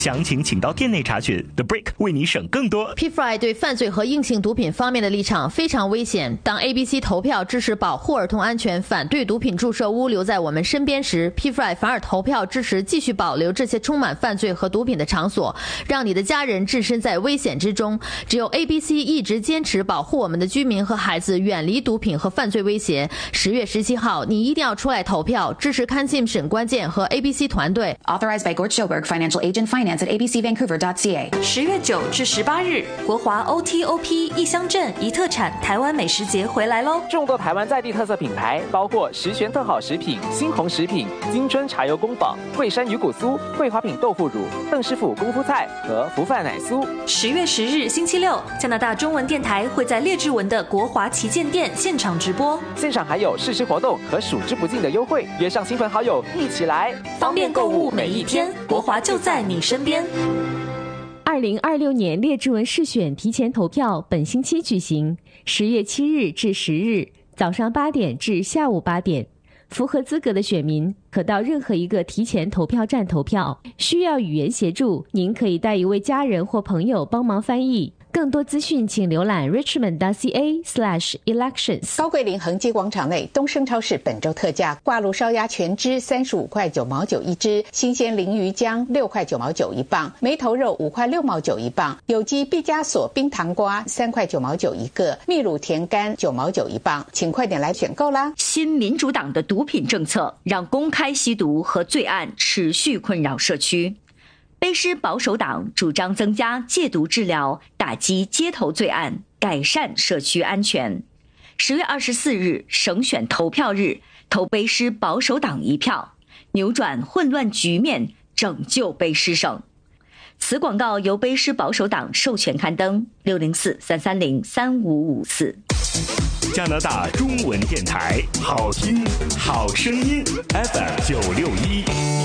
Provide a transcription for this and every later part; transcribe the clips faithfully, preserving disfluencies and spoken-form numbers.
详情请到店内查询 ，The Brick 为你省更多。 P F R I 对犯罪和硬性毒品方面的立场非常危险。当 A B C 投票支持保护儿童安全、反对毒品注射污留在我们身边时 ，P F R I 反而投票支持继续保留这些充满犯罪和毒品的场所，让你的家人置身在危险之中。只有 A B C 一直坚持保护我们的居民和孩子远离毒品和犯罪威胁。十月十七号，你一定要出来投票，支持看信审关键和 A B C 团队。 Authorized by Gord Schoberg, Financial Agent Finance at A B C Vancouver dot C A。 十月九至十八日，国华 O T O P 义乡镇一特产台湾美食节回来喽！ 众多台湾在地特色品牌，包括十全特好食品、新鸿食品、金春茶油工坊、桂山鱼骨酥、桂花品豆腐乳、邓师傅功夫菜和福饭奶酥。 十月十日星期六，加拿大中文电台会在列治文的国华旗舰店现场直播， 现场还有试吃活动和数之不尽的优惠，约上亲朋好友一起来， 方便购物每一天，国华就在你身边。 二零二六年列治文市选提前投票本星期举行，十月七日至十日，早上八点至下午八点。符合资格的选民可到任何一个提前投票站投票。需要语言协助，您可以带一位家人或朋友帮忙翻译。更多资讯请浏览 richmond dot c a slash elections。 高桂林恒基广场内，东升超市本周特价挂炉烧鸭全只三十五块九毛九一只，新鲜鲮鱼浆六块九毛九一磅，梅头肉五块六毛九一磅，有机毕加索冰糖瓜三块九毛九一个，秘鲁甜柑九毛九一磅，请快点来选购啦！ 新民主党的毒品政策让公开吸毒和罪案持续困扰社区。卑诗保守党主张增加戒毒治疗，打击街头罪案，改善社区安全。十月二十四日省选投票日，投卑诗保守党一票，扭转混乱局面，拯救卑诗省。此广告由卑诗保守党授权刊登，六零四三三零三五五四。 加拿大中文电台，好听好声音 F M 九六一。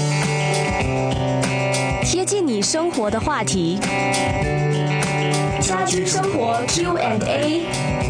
贴近你生活的话题，家居生活 Q and A。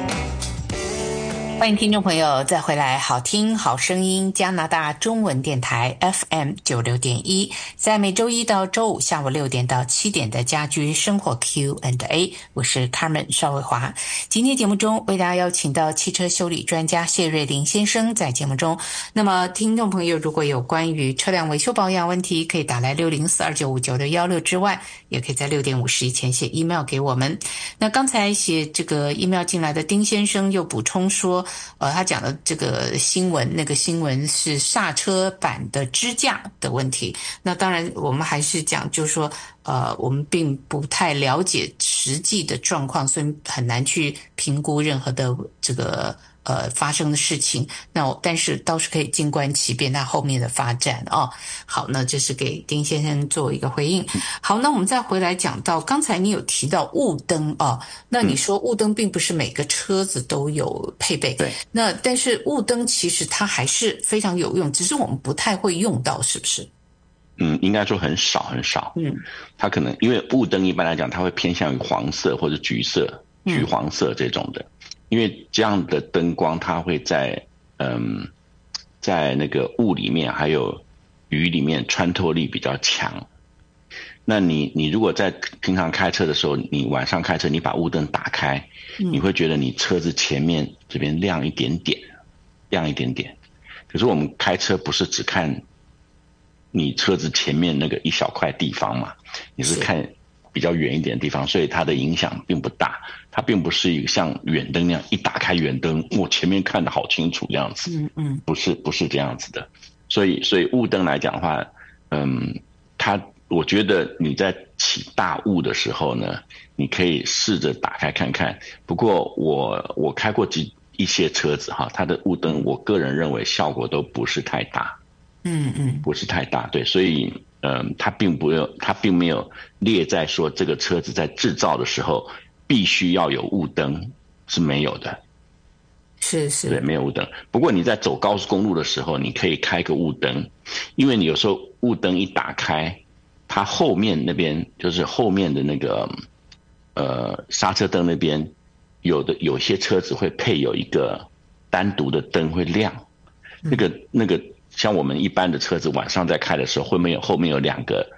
欢迎听众朋友再回来，好听好声音加拿大中文电台 F M 九六点一，在每周一到周五下午六点到七点的家居生活 Q and A， 我是 Carmen 邵伟华。今天节目中为大家邀请到汽车修理专家谢瑞麟先生在节目中。那么听众朋友如果有关于车辆维修保养问题，可以打来六零四二九五九六一六之外，也可以在六点五十以前写 email 给我们。那刚才写这个 email 进来的丁先生又补充说，呃，他讲的这个新闻，那个新闻是刹车板的支架的问题。那当然我们还是讲就是说呃，我们并不太了解实际的状况，所以很难去评估任何的这个呃发生的事情。那我但是倒是可以静观其变，它后面的发展哦。好，那这是给丁先生做一个回应。好，那我们再回来讲到刚才你有提到雾灯哦，那你说雾灯并不是每个车子都有配备，对。那但是雾灯其实它还是非常有用，只是我们不太会用到，是不是？ 嗯，应该说很少很少。嗯，它可能因为雾灯一般来讲，它会偏向于黄色或者橘色、橘黄色这种的，嗯、因为这样的灯光它会在嗯，在那个雾里面还有雨里面穿透力比较强。那你你如果在平常开车的时候，你晚上开车，你把雾灯打开，嗯、你会觉得你车子前面这边亮一点点，亮一点点。可是我们开车不是只看你车子前面那个一小块地方嘛，你是看比较远一点的地方，所以它的影响并不大。它并不是一个像远灯那样一打开远灯，我前面看得好清楚这样子。嗯嗯，不是不是这样子的。所以所以雾灯来讲的话，嗯，它我觉得你在起大雾的时候呢，你可以试着打开看看。不过我我开过几一些车子哈，它的雾灯我个人认为效果都不是太大。嗯嗯，不是太大，对，所以嗯，它并不有，它并没有列在说这个车子在制造的时候必须要有雾灯，是没有的。是是，对，没有雾灯。不过你在走高速公路的时候，你可以开个雾灯，因为你有时候雾灯一打开，它后面那边就是后面的那个呃刹车灯那边，有的有些车子会配有一个单独的灯会亮，那个那个。像我们一般的车子晚上在开的时候，会没有后面有两个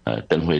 呃灯会